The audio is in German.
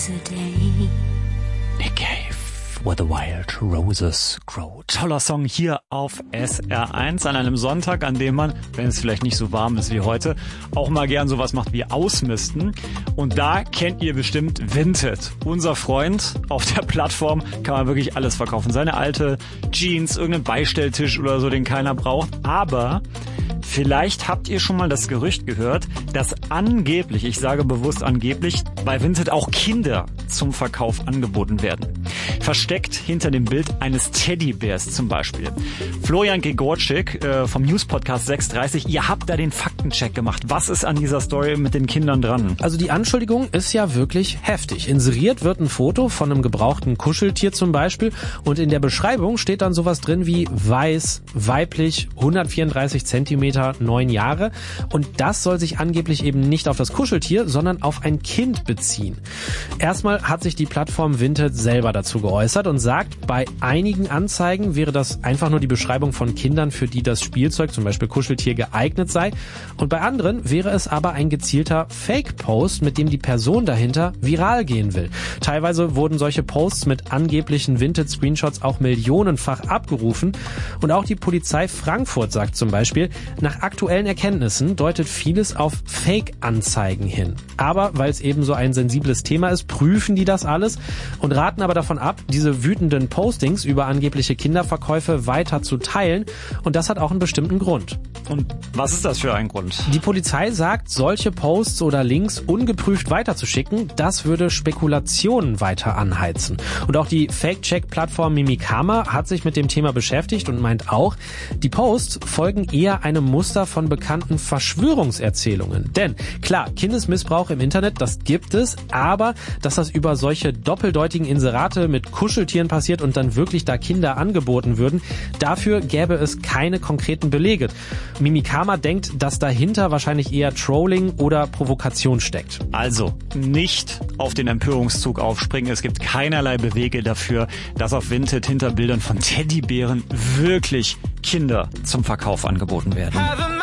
Nick Cave, Where the Wild Roses Grow. Toller Song hier auf SR1 an einem Sonntag, an dem man, wenn es vielleicht nicht so warm ist wie heute, auch mal gern sowas macht wie Ausmisten. Und da kennt ihr bestimmt Vinted. Unser Freund auf der Plattform kann man wirklich alles verkaufen. Seine alte Jeans, irgendeinen Beistelltisch oder so, den keiner braucht. Aber vielleicht habt ihr schon mal das Gerücht gehört, dass angeblich, ich sage bewusst angeblich, bei Vinted auch Kinder zum Verkauf angeboten werden. Versteckt hinter dem Bild eines Teddybärs zum Beispiel. Florian Gegorczyk vom News-Podcast 630, ihr habt da den Faktencheck gemacht. Was ist an dieser Story mit den Kindern dran? Also die Anschuldigung ist ja wirklich heftig. Inseriert wird ein Foto von einem gebrauchten Kuscheltier zum Beispiel und in der Beschreibung steht dann sowas drin wie weiß, weiblich, 134 Zentimeter, 9 Jahre. Und das soll sich angeblich eben nicht auf das Kuscheltier, sondern auf ein Kind beziehen. Erstmal hat sich die Plattform Vinted selber dazu geäußert und sagt, bei einigen Anzeigen wäre das einfach nur die Beschreibung von Kindern, für die das Spielzeug, zum Beispiel Kuscheltier, geeignet sei. Und bei anderen wäre es aber ein gezielter Fake-Post, mit dem die Person dahinter viral gehen will. Teilweise wurden solche Posts mit angeblichen Vinted-Screenshots auch millionenfach abgerufen. Und auch die Polizei Frankfurt sagt zum Beispiel, nach aktuellen Erkenntnissen deutet vieles auf Fake-Anzeigen hin. Aber weil es eben so ein sensibles Thema ist, prüfen die das alles und raten aber davon ab, diese wütenden Postings über angebliche Kinderverkäufe weiter zu teilen. Und das hat auch einen bestimmten Grund. Und was ist das für ein Grund? Die Polizei sagt, solche Posts oder Links ungeprüft weiterzuschicken, das würde Spekulationen weiter anheizen. Und auch die Fake-Check-Plattform Mimikama hat sich mit dem Thema beschäftigt und meint auch, die Posts folgen eher einem Muster von bekannten Verschwörungserzählungen. Denn klar, Kindesmissbrauch im Internet, das gibt es, aber dass das über solche doppeldeutigen Inserate mit Kuscheltieren passiert und dann wirklich da Kinder angeboten würden, dafür gäbe es keine konkreten Belege. Mimikama denkt, dass dahinter wahrscheinlich eher Trolling oder Provokation steckt. Also nicht auf den Empörungszug aufspringen. Es gibt keinerlei Belege dafür, dass auf Vinted hinter Bildern von Teddybären wirklich Kinder zum Verkauf angeboten werden.